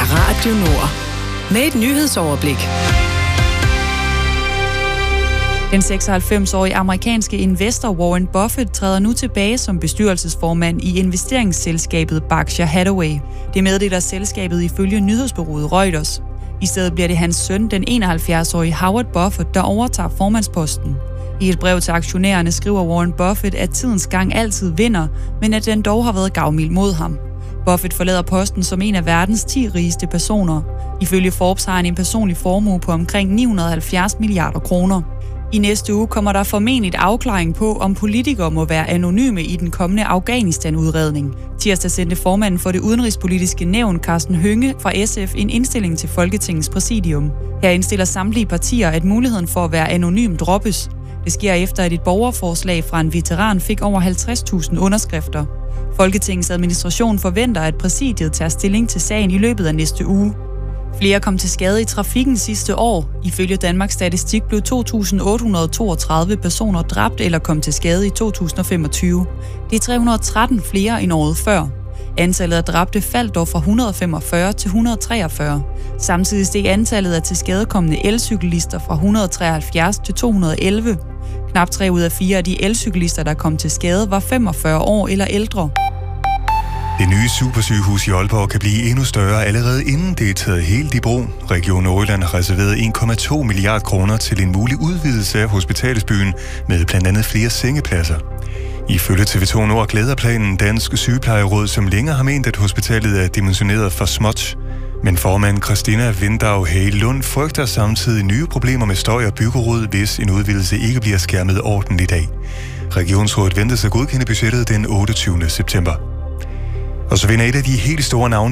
Radio Nord. Med et nyhedsoverblik. Den 96-årige amerikanske investor Warren Buffett træder nu tilbage som bestyrelsesformand i investeringsselskabet Berkshire Hathaway. Det meddeler selskabet ifølge nyhedsbureauet Reuters. I stedet bliver det hans søn, den 71-årige Howard Buffett, der overtager formandsposten. I et brev til aktionærerne skriver Warren Buffett, at tidens gang altid vinder, men at den dog har været gavmild mod ham. Buffett forlader posten som en af verdens 10 rigeste personer. Ifølge Forbes har han en personlig formue på omkring 970 milliarder kroner. I næste uge kommer der formentlig afklaring på, om politikere må være anonyme i den kommende Afghanistan-udredning. Tirsdag sendte formanden for det udenrigspolitiske nævn, Karsten Hønge fra SF, en indstilling til Folketingets præsidium. Her indstiller samtlige partier, at muligheden for at være anonym droppes. Det sker efter, at et borgerforslag fra en veteran fik over 50.000 underskrifter. Folketingets administration forventer, at præsidiet tager stilling til sagen i løbet af næste uge. Flere kom til skade i trafikken sidste år. Ifølge Danmarks Statistik blev 2.832 personer dræbt eller kom til skade i 2025. Det er 313 flere end året før. Antallet af dræbte faldt dog fra 145 til 143. Samtidig steg antallet af tilskadekomne elcyklister fra 173 til 211. Knap 3 ud af 4 af de elcyklister, der kom til skade, var 45 år eller ældre. Det nye supersygehus i Aalborg kan blive endnu større allerede inden det er taget helt i brug. Region Nordjylland har reserveret 1,2 milliard kroner til en mulig udvidelse af hospitalsbyen med blandt andet flere sengepladser. Ifølge TV2 Nord glæder planen Dansk Sygeplejeråd, som længere har ment, at hospitalet er dimensioneret for småt. Men formand Christina Vindau Hale Lund frygter samtidig nye problemer med støj og byggerod, hvis en udvidelse ikke bliver skærmet ordentligt i dag. Regionsrådet ventes at godkende budgettet den 28. september. Og så vinder et af de helt store navne